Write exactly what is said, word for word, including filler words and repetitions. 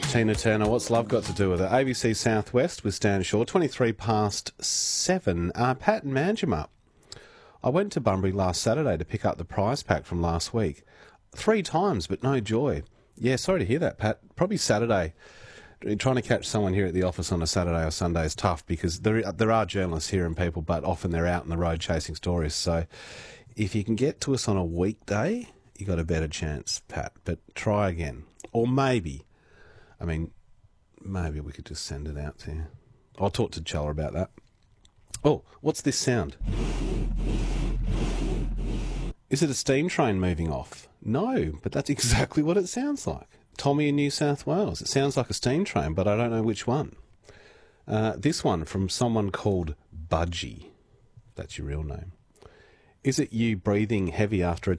Tina Turner, what's love got to do with it? A B C Southwest with Stan Shaw, twenty-three past seven. Uh, Pat and Manjimup. I went to Bunbury last Saturday to pick up the prize pack from last week. Three times, but no joy. Yeah, sorry to hear that, Pat. Probably Saturday. Trying to catch someone here at the office on a Saturday or Sunday is tough because there there are journalists here and people, but often they're out on the road chasing stories. So if you can get to us on a weekday, you got a better chance, Pat. But try again. Or maybe, I mean, maybe we could just send it out to you. I'll talk to Chella about that. Oh, what's this sound? Is it a steam train moving off? No, but that's exactly what it sounds like. Tommy in New South Wales. It sounds like a steam train, but I don't know which one. Uh, this one from someone called Budgie. That's your real name. Is it you breathing heavy after a